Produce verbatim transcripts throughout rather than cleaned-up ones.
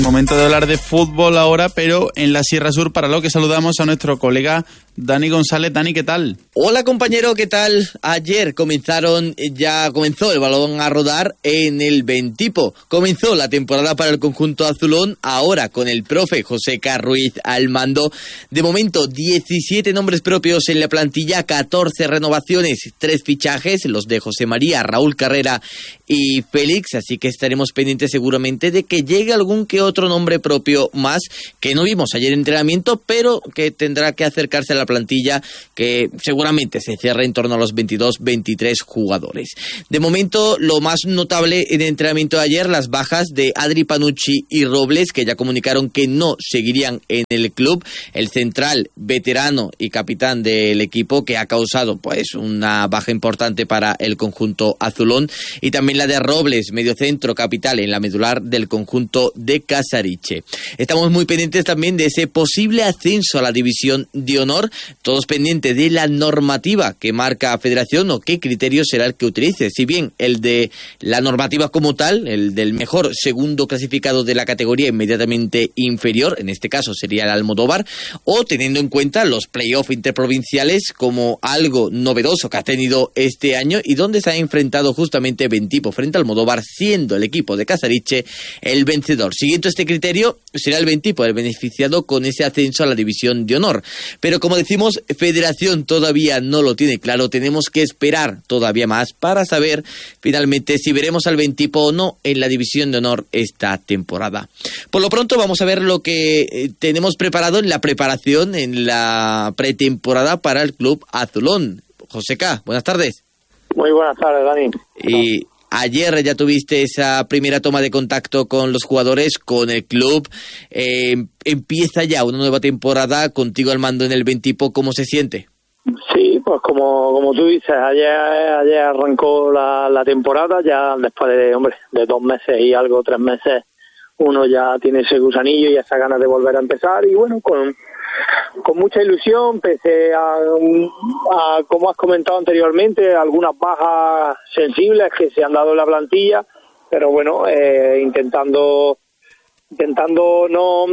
Momento de hablar de fútbol ahora, pero en la Sierra Sur, para lo que saludamos a nuestro colega Dani González. Dani, ¿qué tal? Hola compañero, ¿qué tal? Ayer comenzaron, ya comenzó el balón a rodar en el Bentipo. Comenzó la temporada para el conjunto azulón, ahora con el profe José K. Ruiz al mando. De momento, diecisiete nombres propios en la plantilla, catorce renovaciones, tres fichajes, los de José María, Raúl Carrera y Félix, así que estaremos pendientes seguramente de que llegue algún que otro nombre propio más, que no vimos ayer en entrenamiento, pero que tendrá que acercarse a la plantilla, que seguramente se cierre en torno a los veintidós veintitrés jugadores. De momento, lo más notable en el entrenamiento de ayer, las bajas de Adri Panucci y Robles, que ya comunicaron que no seguirían en el club. El central, veterano y capitán del equipo, que ha causado pues una baja importante para el conjunto azulón, y también la de Robles, mediocentro capital en la medular del conjunto de Casariche. Estamos muy pendientes también de ese posible ascenso a la división de honor, todos pendientes de la normativa que marca Federación o qué criterio será el que utilice, si bien el de la normativa como tal, el del mejor segundo clasificado de la categoría inmediatamente inferior, en este caso sería el Almodóvar, o teniendo en cuenta los playoffs interprovinciales como algo novedoso que ha tenido este año y donde se ha enfrentado justamente Bentipo frente al Almodóvar, siendo el equipo de Casariche el vencedor. Siguiendo este criterio, será el Bentipo el beneficiado con ese ascenso a la división de honor. Pero como decimos, Federación todavía no lo tiene claro, tenemos que esperar todavía más para saber finalmente si veremos al Bentipo o no en la división de honor esta temporada. Por lo pronto vamos a ver lo que eh, tenemos preparado en la preparación, en la pretemporada para el club azulón. José K., buenas tardes. Muy buenas tardes, Dani. Y ayer ya tuviste esa primera toma de contacto con los jugadores, con el club. Eh, empieza ya una nueva temporada contigo al mando en el Bentipo. ¿Cómo se siente? Sí, pues como como tú dices, ayer ayer arrancó la, la temporada, ya después de, hombre, de dos meses y algo, tres meses, uno ya tiene ese gusanillo y esa ganas de volver a empezar, y bueno, con con mucha ilusión, pese a, a, como has comentado anteriormente, algunas bajas sensibles que se han dado en la plantilla, pero bueno, eh, intentando intentando no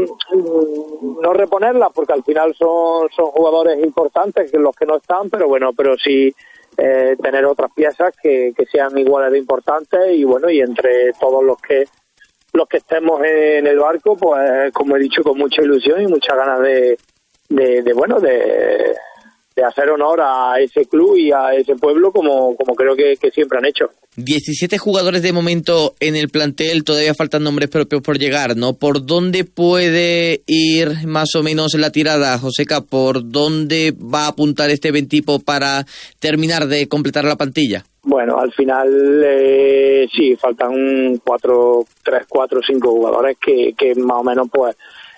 no reponerlas, porque al final son son jugadores importantes que los que no están, pero bueno, pero sí eh, tener otras piezas que, que sean iguales de importantes, y bueno, y entre todos los que los que estemos en el barco, pues como he dicho, con mucha ilusión y muchas ganas de, de, de bueno, de, de hacer honor a ese club y a ese pueblo como, como creo que, que siempre han hecho. diecisiete jugadores de momento en el plantel, todavía faltan nombres propios por llegar, ¿no? ¿Por dónde puede ir más o menos la tirada, Joseca? ¿Por dónde va a apuntar este Bentipo para terminar de completar la plantilla? Bueno, al final eh, sí, faltan cuatro, tres, cuatro, cinco jugadores que, que más o menos pues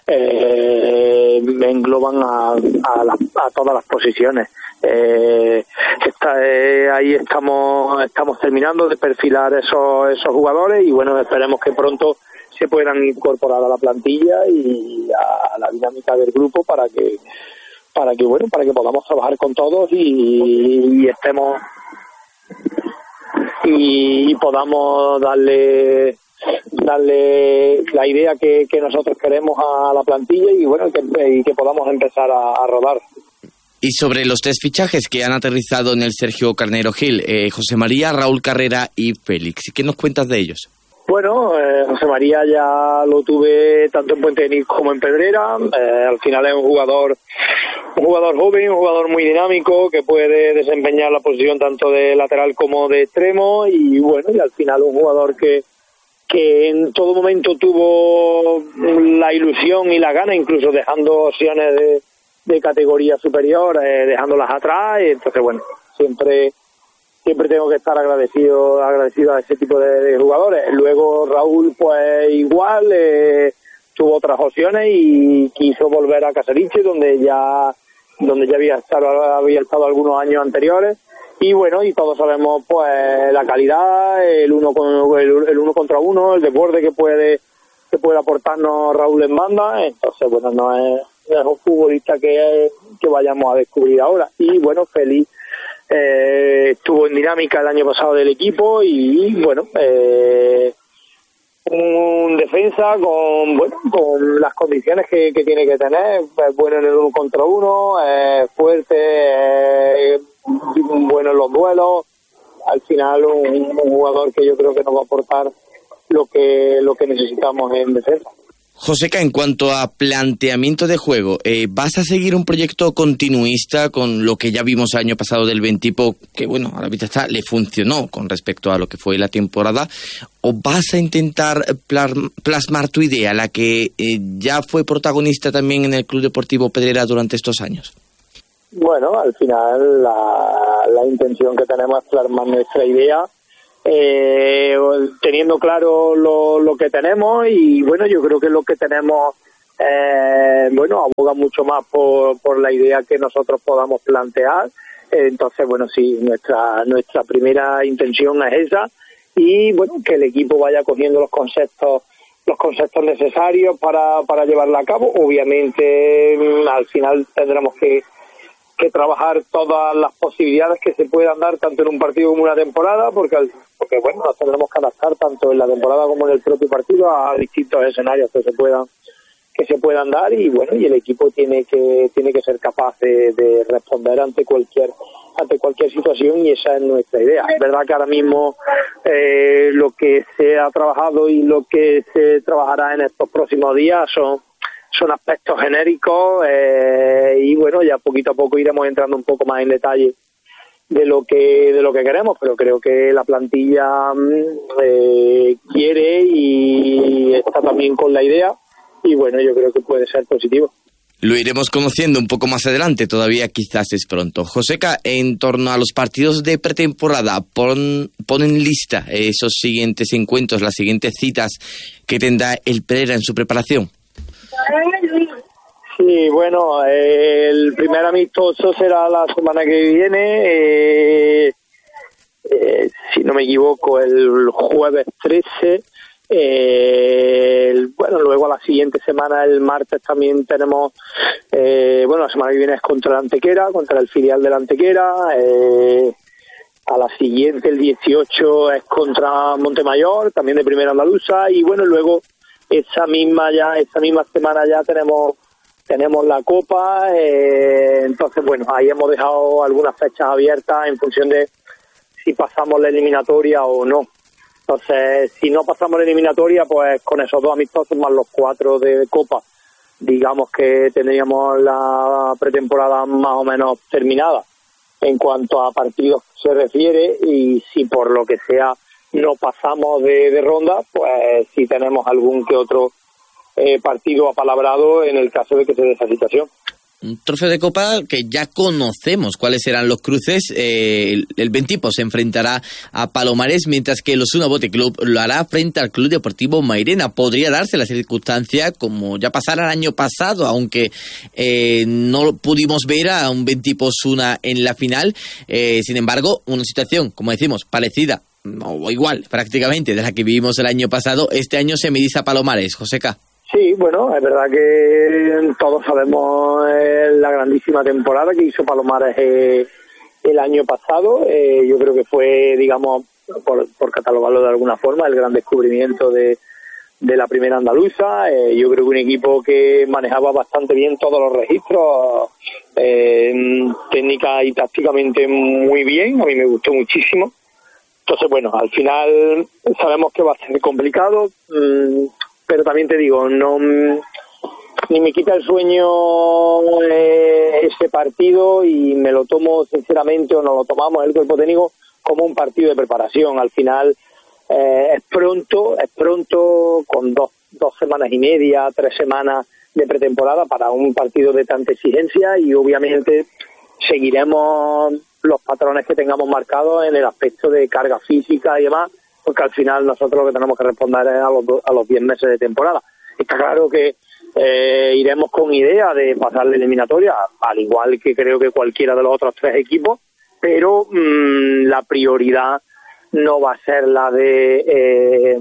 eh, engloban a, a, la, a todas las posiciones. Eh, está, eh, ahí estamos estamos terminando de perfilar esos esos jugadores, y bueno, esperemos que pronto se puedan incorporar a la plantilla y a la dinámica del grupo para que para que bueno para que podamos trabajar con todos y, y estemos y, y podamos darle darle la idea que, que nosotros queremos a la plantilla, y bueno, que, y que podamos empezar a, a rodar. Y sobre los tres fichajes que han aterrizado en el Sergio Carnero Gil, eh, José María, Raúl Carrera y Félix, ¿qué nos cuentas de ellos? Bueno, eh, José María ya lo tuve tanto en Puente Genil como en Pedrera. Eh, al final es un jugador un jugador joven, un jugador muy dinámico que puede desempeñar la posición tanto de lateral como de extremo, y bueno, y al final un jugador que que en todo momento tuvo la ilusión y la gana, incluso dejando opciones de, de categoría superior, eh, dejándolas atrás, y entonces bueno, siempre siempre tengo que estar agradecido agradecido a ese tipo de, de jugadores. Luego Raúl pues igual eh, tuvo otras opciones y quiso volver a Casariche, donde ya donde ya había estado había estado algunos años anteriores, y bueno, y todos sabemos pues la calidad, el uno con el, el uno contra uno, el desborde que puede que puede aportarnos Raúl en banda. Entonces bueno, no es, no es un futbolista que, que vayamos a descubrir ahora. Y bueno, Félix Eh, estuvo en dinámica el año pasado del equipo, y bueno, eh, un defensa con bueno con las condiciones que, que tiene que tener, es bueno en el uno contra uno, es fuerte, es bueno en los duelos. Al final un, un jugador que yo creo que nos va a aportar lo que lo que necesitamos en defensa. Joseca, en cuanto a planteamiento de juego, eh, ¿vas a seguir un proyecto continuista con lo que ya vimos el año pasado del Bentipo, que bueno, a la vista está, le funcionó con respecto a lo que fue la temporada, o vas a intentar plasmar tu idea, la que eh, ya fue protagonista también en el Club Deportivo Pedrera durante estos años? Bueno, al final la, la intención que tenemos es plasmar nuestra idea, eh, teniendo claro lo, lo que tenemos, y bueno, yo creo que lo que tenemos eh, bueno, aboga mucho más por, por la idea que nosotros podamos plantear. Eh, entonces, bueno, sí, nuestra nuestra primera intención es esa, y bueno, que el equipo vaya cogiendo los conceptos los conceptos necesarios para, para llevarla a cabo. Obviamente, al final tendremos que que trabajar todas las posibilidades que se puedan dar tanto en un partido como en una temporada, porque porque bueno, nos tendremos que adaptar tanto en la temporada como en el propio partido a distintos escenarios que se puedan que se puedan dar, y bueno, y el equipo tiene que tiene que ser capaz de, de responder ante cualquier ante cualquier situación, y esa es nuestra idea. Es verdad que ahora mismo eh, lo que se ha trabajado y lo que se trabajará en estos próximos días son son aspectos genéricos, eh, y bueno, ya poquito a poco iremos entrando un poco más en detalle de lo que de lo que queremos, pero creo que la plantilla eh, quiere y está también con la idea, y bueno, yo creo que puede ser positivo. Lo iremos conociendo un poco más adelante, todavía quizás es pronto. Joseca, en torno a los partidos de pretemporada, pon, pon en lista esos siguientes encuentros, las siguientes citas que tendrá el Pedrera en su preparación. Sí, bueno, eh, el primer amistoso será la semana que viene, eh, eh, si no me equivoco, el jueves trece. Eh, el, bueno, luego a la siguiente semana, el martes, también tenemos, eh, bueno, la semana que viene es contra la Antequera, contra el filial de la Antequera. Eh, a la siguiente, el dieciocho, es contra Montemayor, también de Primera Andaluza, y bueno, luego esa misma ya esa misma semana ya tenemos tenemos la Copa, eh, entonces bueno, ahí hemos dejado algunas fechas abiertas en función de si pasamos la eliminatoria o no. Entonces, si no pasamos la eliminatoria, pues con esos dos amistosos más los cuatro de Copa, digamos que tendríamos la pretemporada más o menos terminada en cuanto a partidos se refiere, y si por lo que sea no pasamos de, de ronda, pues sí tenemos algún que otro eh, partido apalabrado en el caso de que se dé esa situación. Un trofeo de Copa que ya conocemos cuáles serán los cruces. Eh, el, el Bentipo se enfrentará a Palomares, mientras que el Osuna Bote Club lo hará frente al Club Deportivo Mairena. Podría darse la circunstancia como ya pasara el año pasado, aunque eh, no pudimos ver a un Bentipo Osuna en la final. Eh, sin embargo, una situación, como decimos, parecida o igual prácticamente de la que vivimos el año pasado, este año se midisa Palomares. Joseca. Sí, bueno, es verdad que todos sabemos eh, la grandísima temporada que hizo Palomares eh, el año pasado. Eh, yo creo que fue, digamos, por, por catalogarlo de alguna forma, el gran descubrimiento de, de la Primera Andaluza. Eh, yo creo que un equipo que manejaba bastante bien todos los registros, eh, técnica y tácticamente muy bien. A mí me gustó muchísimo. Entonces, bueno, al final sabemos que va a ser complicado, mmm, pero también te digo, no ni me quita el sueño eh, ese partido, y me lo tomo sinceramente, o nos lo tomamos el cuerpo técnico como un partido de preparación. Al final eh, es pronto, es pronto con dos, dos semanas y media, tres semanas de pretemporada para un partido de tanta exigencia, y obviamente seguiremos los patrones que tengamos marcados en el aspecto de carga física y demás, porque al final nosotros lo que tenemos que responder es a los a los diez meses de temporada. Está claro que eh, iremos con idea de pasar la eliminatoria, al igual que creo que cualquiera de los otros tres equipos, pero mmm, la prioridad no va a ser la de eh,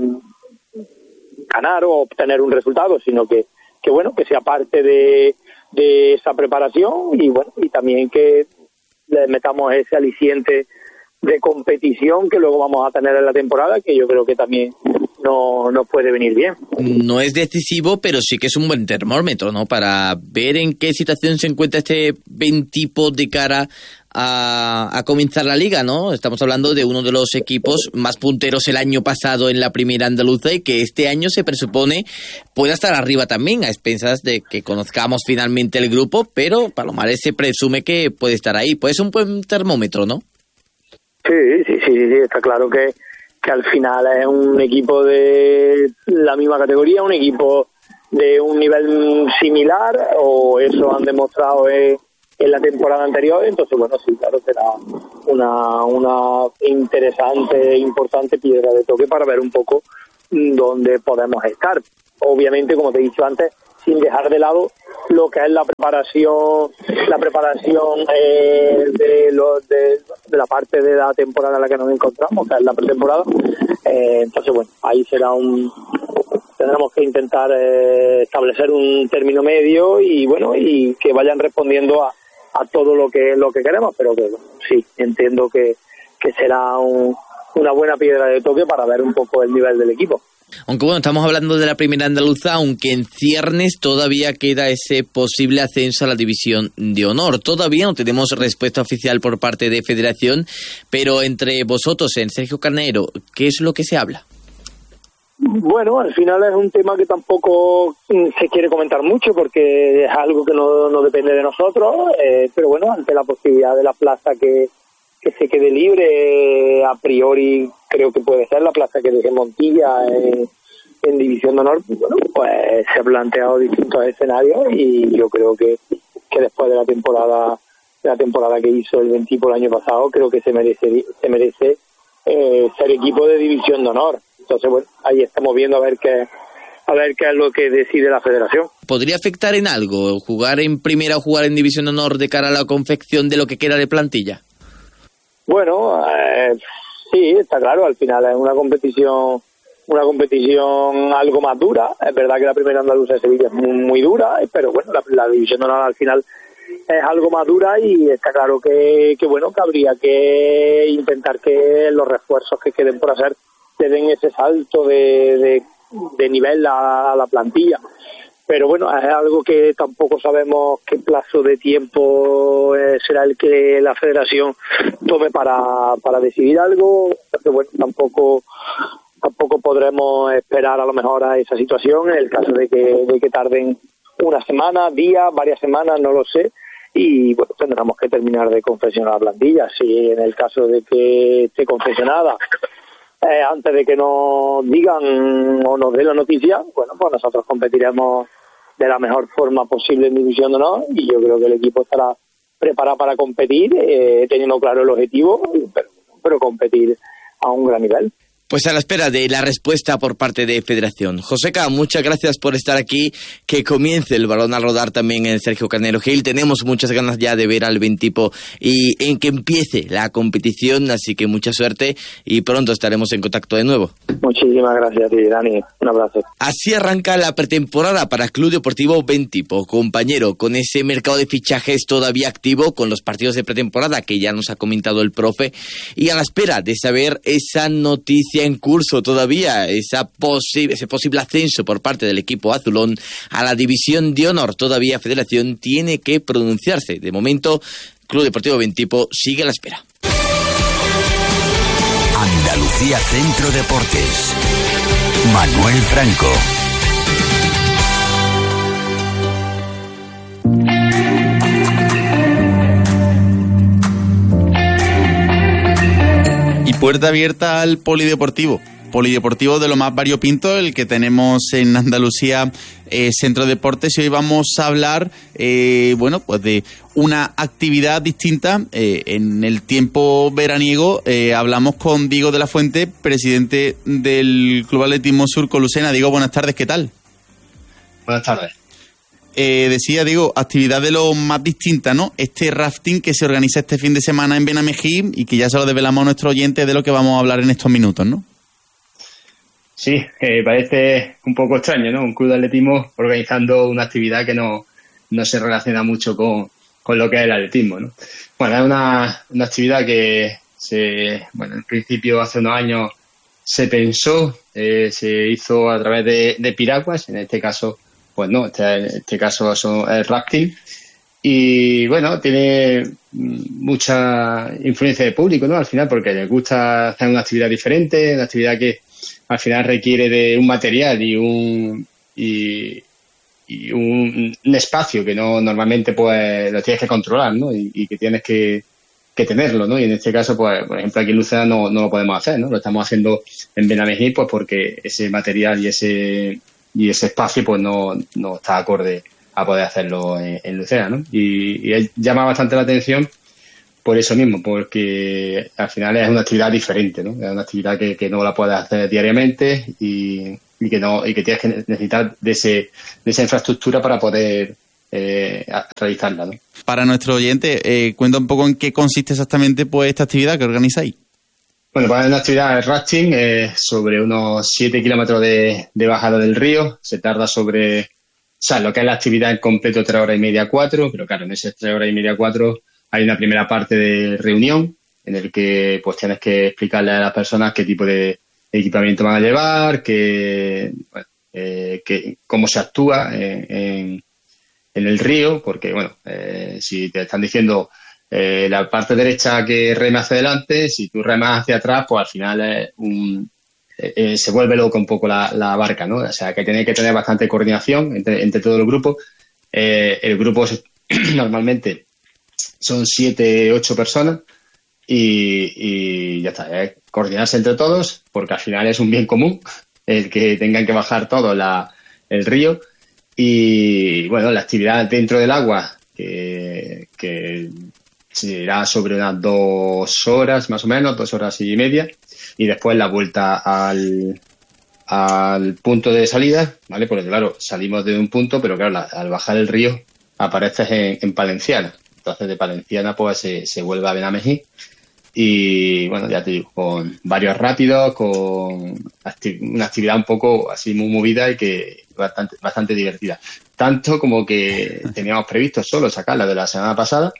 ganar o obtener un resultado, sino que, que bueno, que sea parte de, de esa preparación, y bueno, y también que le metamos ese aliciente de competición que luego vamos a tener en la temporada, que yo creo que también no nos puede venir bien. No es decisivo, pero sí que es un buen termómetro, ¿no? Para ver en qué situación se encuentra este Bentipo de cara a, a comenzar la liga, ¿no? Estamos hablando de uno de los equipos más punteros el año pasado en la primera andaluza y que este año se presupone pueda estar arriba también, a expensas de que conozcamos finalmente el grupo, pero Palomares se presume que puede estar ahí. Pues es un buen termómetro, ¿no? Sí, sí, sí, sí, está claro que, que al final es un equipo de la misma categoría, un equipo de un nivel similar, o eso han demostrado en, en la temporada anterior. Entonces, bueno, sí, claro, será una, una interesante, importante piedra de toque para ver un poco dónde podemos estar. Obviamente, como te he dicho antes, sin dejar de lado lo que es la preparación la preparación eh, de, lo, de, de la parte de la temporada en la que nos encontramos, que es la pretemporada. Eh, entonces, bueno, ahí será un tendremos que intentar eh, establecer un término medio y, bueno, y que vayan respondiendo a, a todo lo que lo que queremos, pero que bueno, sí, entiendo que, que será un, una buena piedra de toque para ver un poco el nivel del equipo. Aunque bueno, estamos hablando de la primera andaluza, aunque en ciernes todavía queda ese posible ascenso a la división de honor. Todavía no tenemos respuesta oficial por parte de Federación, pero entre vosotros, en Sergio Carnero, ¿qué es lo que se habla? Bueno, al final es un tema que tampoco se quiere comentar mucho porque es algo que no, no depende de nosotros, eh, pero bueno, ante la posibilidad de la plaza que, que se quede libre, a priori creo que puede ser la plaza que deje Montilla en, en División de Honor. Bueno, pues se han planteado distintos escenarios y yo creo que, que después de la temporada de la temporada que hizo el Bentipo el año pasado, creo que se merece se merece eh, ser equipo de División de Honor. Entonces, bueno, ahí estamos viendo a ver qué a ver qué es lo que decide la Federación. ¿Podría afectar en algo jugar en primera o jugar en División de Honor de cara a la confección de lo que queda de plantilla? Bueno, eh, sí, está claro, al final es una competición una competición algo más dura. Es verdad que la primera andaluza de Sevilla es muy, muy dura, pero bueno, la, la División de Honor al final es algo más dura y está claro que, que bueno, que habría que intentar que los refuerzos que queden por hacer te den ese salto de, de, de nivel a, a la plantilla. Pero bueno, es algo que tampoco sabemos qué plazo de tiempo eh, será el que la Federación tome para, para decidir algo. Pero bueno, tampoco tampoco podremos esperar a lo mejor a esa situación en el caso de que, de que tarden una semana, días, varias semanas, no lo sé. Y bueno, tendremos que terminar de confeccionar la plantilla. Si en el caso de que esté confeccionada eh, antes de que nos digan o nos den la noticia, bueno, pues nosotros competiremos de la mejor forma posible en División de Honor y yo creo que el equipo estará preparado para competir, eh, teniendo claro el objetivo, pero, pero competir a un gran nivel. Pues a la espera de la respuesta por parte de Federación. Joseca, muchas gracias por estar aquí. Que comience el balón a rodar también en Sergio Carnero Gil. Tenemos muchas ganas ya de ver al Bentipo y en que empiece la competición, así que mucha suerte y pronto estaremos en contacto de nuevo. Muchísimas gracias a ti, Dani. Un abrazo. Así arranca la pretemporada para Club Deportivo Bentipo, compañero, con ese mercado de fichajes todavía activo, con los partidos de pretemporada que ya nos ha comentado el profe, y a la espera de saber esa noticia en curso todavía, esa posi- ese posible ascenso por parte del equipo azulón a la División de Honor. Todavía Federación tiene que pronunciarse. De momento, Club Deportivo Bentipo sigue a la espera. Andalucía Centro Deportes. Manuel Franco. Puerta abierta al polideportivo. Polideportivo de lo más variopinto, el que tenemos en Andalucía eh, Centro Deportes. Y hoy vamos a hablar, eh, bueno, pues de una actividad distinta eh, en el tiempo veraniego. Eh, hablamos con Diego de la Fuente, presidente del Club Atletismo Surco Lucena. Diego, buenas tardes, ¿qué tal? Buenas tardes. Eh, decía, digo, actividad de lo más distinta, ¿no? Este rafting que se organiza este fin de semana en Benamejí y que ya se lo develamos a nuestros oyentes de lo que vamos a hablar en estos minutos, ¿no? Sí, eh, parece un poco extraño, ¿no? Un club de atletismo organizando una actividad que no, no se relaciona mucho con, con lo que es el atletismo, ¿no? Bueno, es una, una actividad que se, bueno, en principio hace unos años se pensó, eh, se hizo a través de, de piraguas, en este caso, pues no, este, en este caso son el rafting. Y bueno, tiene mucha influencia de público, ¿no? Al final, porque les gusta hacer una actividad diferente, una actividad que al final requiere de un material y un y, y un, un espacio que no normalmente pues lo tienes que controlar, ¿no? Y, y que tienes que, que tenerlo, ¿no? Y en este caso, pues, por ejemplo, aquí en Lucena no, no lo podemos hacer, ¿no? Lo estamos haciendo en Benamejí, pues porque ese material y ese y ese espacio pues no, no está acorde a poder hacerlo en, en Lucena, ¿no? Y, y llama bastante la atención por eso mismo, porque al final es una actividad diferente, ¿no? Es una actividad que, que no la puedes hacer diariamente y, y que no y que tienes que necesitar de ese de esa infraestructura para poder eh, realizarla, ¿no? Para nuestro oyente, eh, cuenta un poco en qué consiste exactamente pues esta actividad que organizáis. Bueno, pues es una actividad de rafting eh, sobre unos siete kilómetros de, de bajada del río. Se tarda sobre... O sea, lo que es la actividad en completo, tres horas y media, cuatro, pero claro, en esas tres horas y media, cuatro, hay una primera parte de reunión en el que pues tienes que explicarle a las personas qué tipo de equipamiento van a llevar, qué, bueno, eh, qué, cómo se actúa en, en, en el río, porque bueno, eh, si te están diciendo eh, la parte derecha que rema hacia adelante, si tú remas hacia atrás, pues al final es un... Eh, se vuelve loco un poco la, la barca, ¿no? O sea, que tiene que tener bastante coordinación entre, entre todos los grupos. Eh, el grupo se, normalmente son siete, ocho personas y, y ya está, es coordinarse entre todos porque al final es un bien común el que tengan que bajar todo la, el río y, bueno, la actividad dentro del agua que, que será sobre unas dos horas más o menos, dos horas y media. Y después la vuelta al, al punto de salida, ¿vale? Porque claro, salimos de un punto, pero claro, la, al bajar el río apareces en, en Palenciana. Entonces de Palenciana pues se, se vuelve a Benamejí. Y bueno, ya te digo, con varios rápidos, con acti- una actividad un poco así muy movida y que bastante, bastante divertida. Tanto como que teníamos previsto solo sacarla de la semana pasada.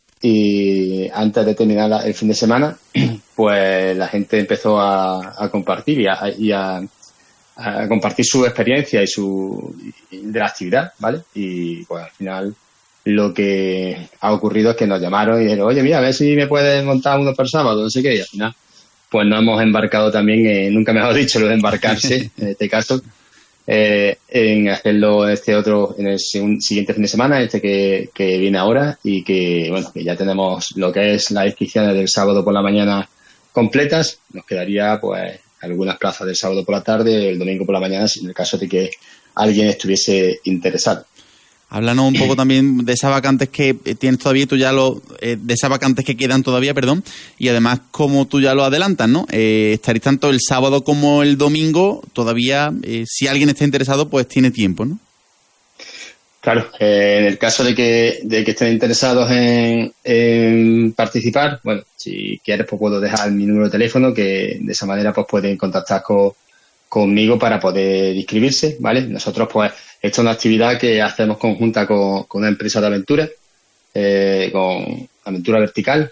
Y antes de terminar la, el fin de semana, pues la gente empezó a, a compartir y, a, y a, a compartir su experiencia y su de la actividad, ¿vale? Y pues al final lo que ha ocurrido es que nos llamaron y dijeron, oye, mira, a ver si me puedes montar uno per sábado, no sé qué, y al final pues nos hemos embarcado también, en, nunca mejor dicho, lo de embarcarse, en este caso, Eh, en hacerlo este otro en el siguiente fin de semana, este que, que viene ahora y que bueno, que ya tenemos lo que es las inscripciones del sábado por la mañana completas. Nos quedaría pues algunas plazas del sábado por la tarde, el domingo por la mañana, si en el caso de que alguien estuviese interesado. Háblanos un poco también de esas vacantes que tienes todavía, tú ya lo, eh, de esas vacantes que quedan todavía, perdón, y además como tú ya lo adelantas, ¿no? Eh, estaréis tanto el sábado como el domingo, todavía, eh, si alguien está interesado, pues tiene tiempo, ¿no? Claro, eh, en el caso de que, de que estén interesados en, en participar, bueno, si quieres pues puedo dejar mi número de teléfono, que de esa manera pues pueden contactar con, conmigo para poder inscribirse, ¿vale? Nosotros pues esta es una actividad que hacemos conjunta con, con una empresa de aventura, eh, con Aventura Vertical,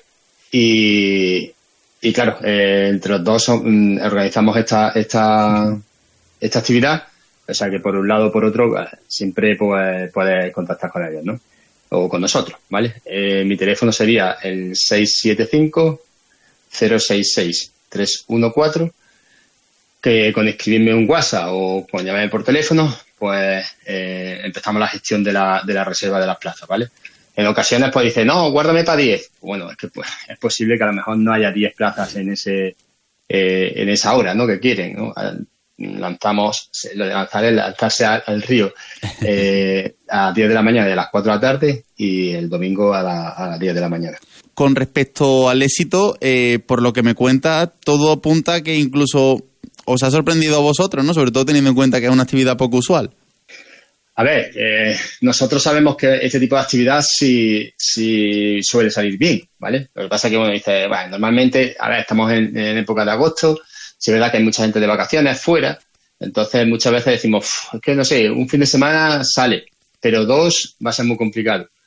y, y claro, eh, entre los dos son, organizamos esta, esta, esta actividad, o sea que por un lado o por otro siempre pues, puedes contactar con ellos, ¿no? O con nosotros, ¿vale? Eh, mi teléfono sería el seis siete cinco, cero seis seis, tres uno cuatro, que con escribirme un WhatsApp o con llamarme por teléfono, pues eh, empezamos la gestión de la, de la reserva de las plazas, ¿vale? En ocasiones pues dice, no, guárdame para diez. Bueno, es que pues, es posible que a lo mejor no haya diez plazas en ese eh, en esa hora, ¿no? Que quieren, ¿no? Lanzamos, lo de lanzar es lanzarse al, al río eh, a las diez de la mañana y a las cuatro de la tarde y el domingo a, la, a las diez de la mañana. Con respecto al éxito, eh, por lo que me cuenta, todo apunta que incluso os ha sorprendido a vosotros, ¿no? Sobre todo teniendo en cuenta que es una actividad poco usual. A ver, eh, nosotros sabemos que este tipo de actividad sí, sí suele salir bien, ¿vale? Lo que pasa es que uno dice, bueno, normalmente, a ver, estamos en, en época de agosto, sí es verdad que hay mucha gente de vacaciones fuera, entonces muchas veces decimos, es que no sé, un fin de semana sale, pero dos va a ser muy complicado.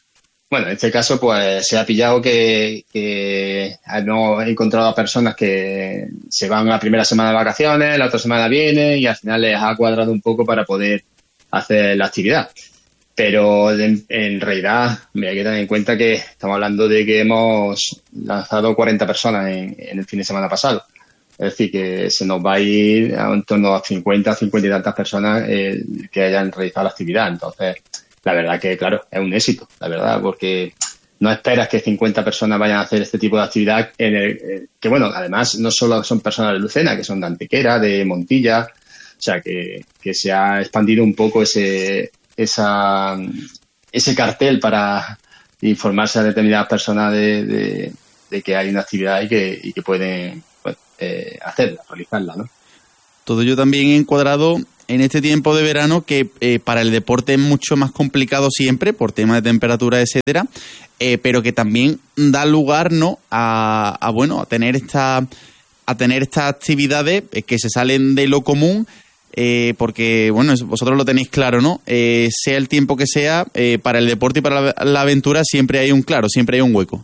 bueno, en este caso pues se ha pillado que, que hemos encontrado a personas que se van la primera semana de vacaciones, la otra semana viene y al final les ha cuadrado un poco para poder hacer la actividad. Pero en, en realidad me hay que tener en cuenta que estamos hablando de que hemos lanzado cuarenta personas en, en el fin de semana pasado. Es decir, que se nos va a ir a en torno a cincuenta, cincuenta y tantas personas eh, que hayan realizado la actividad. Entonces, la verdad que, claro, es un éxito, la verdad, porque no esperas que cincuenta personas vayan a hacer este tipo de actividad. En el, eh, que, bueno, además no solo son personas de Lucena, que son de Antequera, de Montilla. O sea, que, que se ha expandido un poco ese esa ese cartel para informarse a determinadas personas de, de, de que hay una actividad y que, y que pueden pues, eh, hacerla, realizarla, ¿no? Todo ello también encuadrado en este tiempo de verano que eh, para el deporte es mucho más complicado siempre por tema de temperatura, etcétera, eh, pero que también da lugar, ¿no?, a, a bueno, a tener esta a tener estas actividades que se salen de lo común. Eh, porque, bueno, vosotros lo tenéis claro, ¿no? Eh, sea el tiempo que sea, eh, para el deporte y para la, la aventura siempre hay un claro, siempre hay un hueco.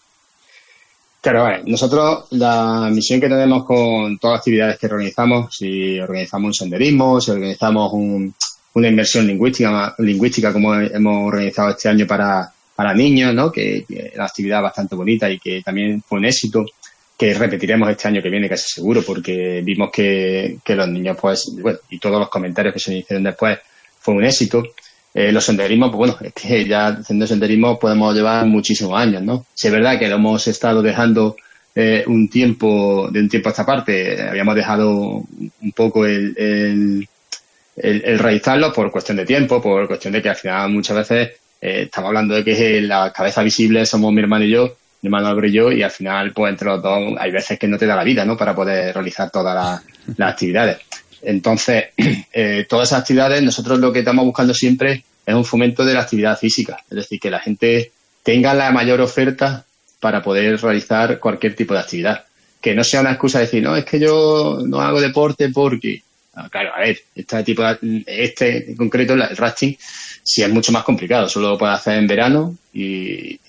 Claro, vale. Nosotros la misión que tenemos con todas las actividades que organizamos, si organizamos un senderismo, si organizamos un, una inmersión lingüística, lingüística como hemos organizado este año para, para niños, ¿no? Que, que es una actividad bastante bonita y que también fue un éxito, que repetiremos este año que viene casi seguro, porque vimos que, que los niños, pues, bueno, y todos los comentarios que se hicieron después fue un éxito. Eh, los senderismos, pues bueno, es que ya haciendo senderismo podemos llevar muchísimos años, ¿no? Si es verdad que lo hemos estado dejando eh, un tiempo, de un tiempo a esta parte, habíamos dejado un poco el, el, el, el realizarlo por cuestión de tiempo, por cuestión de que al final muchas veces eh, estamos hablando de que la cabeza visible somos mi hermano y yo, mi hermano Álvaro y yo, y al final, pues entre los dos, hay veces que no te da la vida, ¿no?, para poder realizar todas las, las actividades. Entonces, eh, todas esas actividades, nosotros lo que estamos buscando siempre es un fomento de la actividad física, es decir, que la gente tenga la mayor oferta para poder realizar cualquier tipo de actividad. Que no sea una excusa de decir, no, es que yo no hago deporte porque... No, claro, a ver, este tipo de, este en concreto, el rafting, sí es mucho más complicado, solo lo puedes hacer en verano y...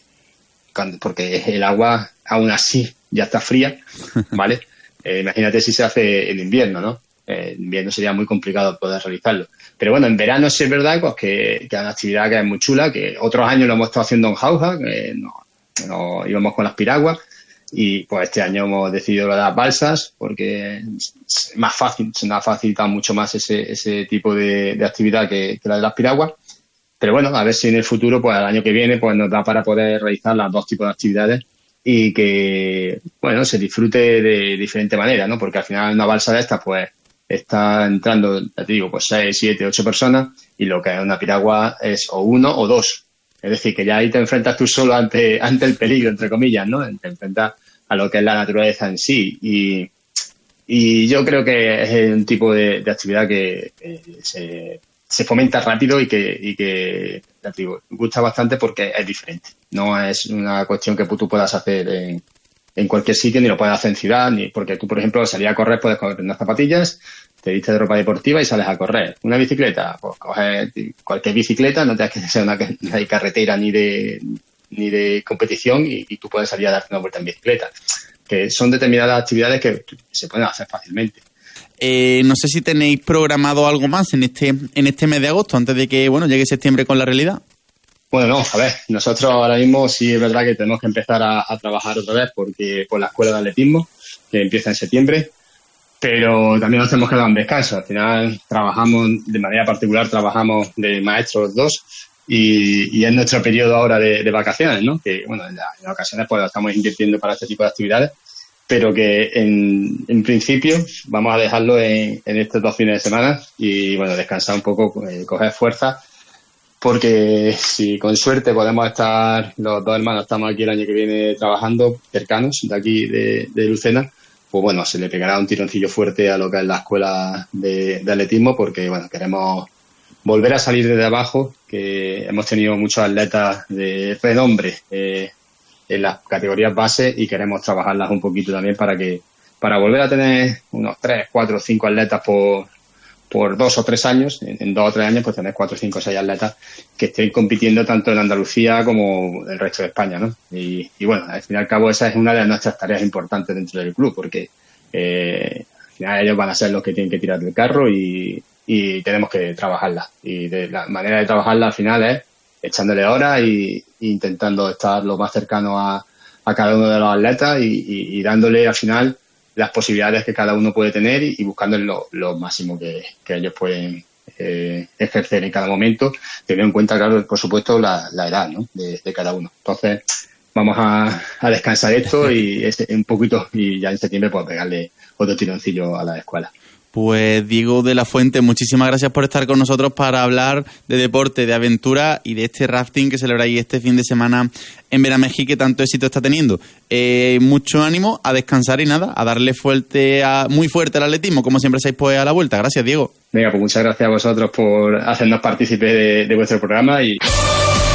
porque el agua aún así ya está fría, ¿vale? Eh, imagínate si se hace en invierno, ¿no? Eh, en invierno sería muy complicado poder realizarlo. Pero bueno, en verano sí es verdad pues, que, que es una actividad que es muy chula, que otros años lo hemos estado haciendo en Jauja, que no, no íbamos con las piraguas, y pues este año hemos decidido lo de las balsas, porque es más fácil, se nos ha facilitado mucho más ese, ese tipo de, de actividad que, que la de las piraguas. Pero bueno, a ver si en el futuro, pues el año que viene, pues nos da para poder realizar los dos tipos de actividades y que, bueno, se disfrute de diferente manera, ¿no? Porque al final una balsa de estas, pues, está entrando, ya te digo, pues seis, siete, ocho personas y lo que es una piragua es o uno o dos. Es decir, que ya ahí te enfrentas tú solo ante, ante el peligro, entre comillas, ¿no? Te enfrentas a lo que es la naturaleza en sí y, y yo creo que es un tipo de, de actividad que eh, se... se fomenta rápido y que, y que ya te digo, gusta bastante porque es diferente. No es una cuestión que tú puedas hacer en, en cualquier sitio, ni lo puedes hacer en ciudad, ni porque tú, por ejemplo, salir a correr, puedes coger unas zapatillas, te vistes de ropa deportiva y sales a correr. Una bicicleta, pues coges cualquier bicicleta, no tienes que ser una de carretera ni de ni de competición y, y tú puedes salir a darte una vuelta en bicicleta. Que son determinadas actividades que se pueden hacer fácilmente. Eh, no sé si tenéis programado algo más en este en este mes de agosto, antes de que bueno llegue septiembre con la realidad. Bueno, no, a ver, nosotros ahora mismo sí es verdad que tenemos que empezar a, a trabajar otra vez porque por la escuela de atletismo, que empieza en septiembre, pero también nos tenemos que dar un descanso. Al final trabajamos, de manera particular, trabajamos de maestros dos y, y es nuestro periodo ahora de, de vacaciones, ¿no? Que, bueno, en las ocasiones pues lo estamos invirtiendo para este tipo de actividades, pero que en, en principio vamos a dejarlo en, en estos dos fines de semana y, bueno, descansar un poco, eh, coger fuerza, porque si con suerte podemos estar, los dos hermanos estamos aquí el año que viene trabajando cercanos de aquí de, de Lucena, pues bueno, se le pegará un tironcillo fuerte a lo que es la escuela de, de atletismo, porque bueno, queremos volver a salir desde abajo, que hemos tenido muchos atletas de renombre eh, en las categorías base y queremos trabajarlas un poquito también para que para volver a tener unos tres, cuatro, cinco atletas por por dos o tres años, en, en dos o tres años, pues tener cuatro, cinco, seis atletas que estén compitiendo tanto en Andalucía como el resto de España, ¿no? Y, y bueno, al fin y al cabo esa es una de nuestras tareas importantes dentro del club, porque eh, al final ellos van a ser los que tienen que tirar del carro y, y tenemos que trabajarla. Y de la manera de trabajarla al final es echándole horas y, y intentando estar lo más cercano a, a cada uno de los atletas y, y, y dándole al final las posibilidades que cada uno puede tener y, y buscando lo, lo máximo que, que ellos pueden eh, ejercer en cada momento, teniendo en cuenta, claro, por supuesto, la, la edad, ¿no? de, de cada uno. Entonces, vamos a, a descansar esto y ese, un poquito y ya en septiembre pues pegarle otro tironcillo a la escuela. Pues Diego de la Fuente, muchísimas gracias por estar con nosotros para hablar de deporte, de aventura y de este rafting que celebráis este fin de semana en Beramejí, que tanto éxito está teniendo. Eh, mucho ánimo, a descansar y nada, a darle fuerte a, muy fuerte al atletismo, como siempre seis pues a la vuelta. Gracias, Diego. Venga, pues muchas gracias a vosotros por hacernos partícipes de, de vuestro programa y...